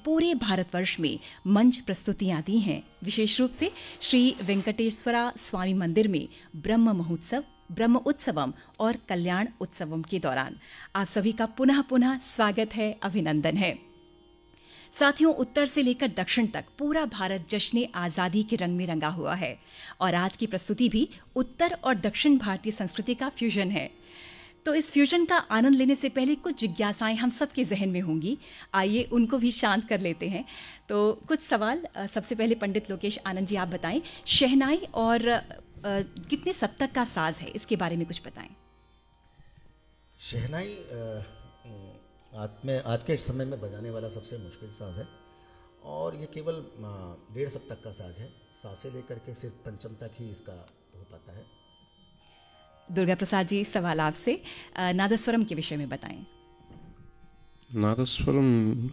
पूरे भारतवर्ष में मंच प्रस्तुतियां दी हैं। विशेष रूप से श्री वेंकटेश्वरा स्वामी मंदिर में ब्रह्म उत्सवम और कल्याण उत्सवम के दौरान आप सभी का पुनः पुनः स्वागत है, अभिनंदन है। साथियों, उत्तर से लेकर दक्षिण तक पूरा भारत जश्न आज़ादी के रंग में रंगा हुआ है और आज की प्रस्तुति भी उत्तर और दक्षिण भारतीय संस्कृति का फ्यूजन है। तो इस फ्यूजन का आनंद लेने से पहले कुछ जिज्ञासाएं हम सबके जहन में होंगी, आइए उनको भी शांत कर लेते हैं। तो कुछ सवाल, सबसे पहले पंडित लोकेश आनंद जी आप बताएं, शहनाई और कितने सप्तक का साज है, इसके बारे में कुछ बताएं। शहनाई आज के समय में बजाने वाला सबसे मुश्किल साज है और ये केवल 1.5 सप्तक का साज है। सा से लेकर के सिर्फ पंचम तक ही इसका हो पाता है। दुर्गा प्रसाद जी, सवाल आपसे, नादस्वरम के विषय में बताएं। नादस्वरम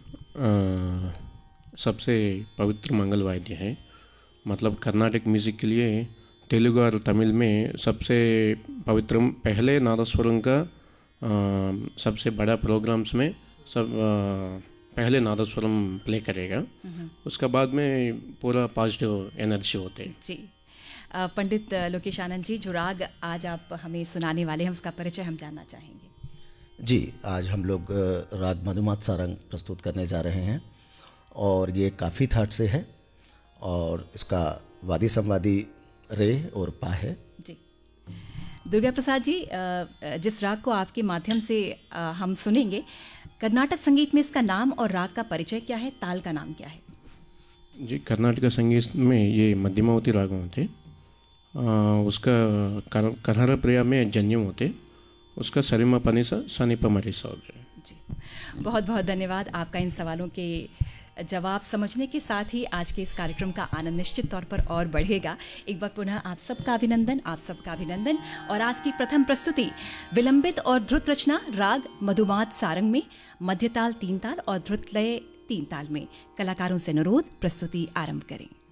सबसे पवित्र मंगल वाद्य है। मतलब कर्नाटक म्यूज़िक के लिए तेलुगु और तमिल में सबसे पवित्र पहले नादस्वरम का सबसे बड़ा प्रोग्राम्स में पहले नादस्वरम प्ले करेगा। उसका बाद में पूरा पॉजिटिव एनर्जी होते हैं। जी, पंडित लोकेश आनंद जी, जो राग आज आप हमें सुनाने वाले हैं उसका परिचय हम जानना चाहेंगे। जी, आज हम लोग राग मधुमात सारंग प्रस्तुत करने जा रहे हैं और ये काफ़ी थाट से है और इसका वादी संवादी रे और पा है। जी, दुर्गा प्रसाद जी, जिस राग को आपके माध्यम से हम सुनेंगे, कर्नाटक संगीत में इसका नाम और राग का परिचय क्या है, ताल का नाम क्या है? जी, कर्नाटक संगीत में ये मध्यमावती राग होते, उसका कन्हार प्रिया में जन्यम होते, उसका सरिमा पनिसा सनिपा मरिसा होते। जी, बहुत बहुत धन्यवाद। आपका इन सवालों के जवाब समझने के साथ ही आज के इस कार्यक्रम का आनंद निश्चित तौर पर और बढ़ेगा। एक बार पुनः आप सबका अभिनंदन। और आज की प्रथम प्रस्तुति विलंबित और द्रुत रचना राग मधुमात सारंग में मध्यताल 3 ताल और द्रुत लय 3 ताल में। कलाकारों से अनुरोध, प्रस्तुति आरंभ करें।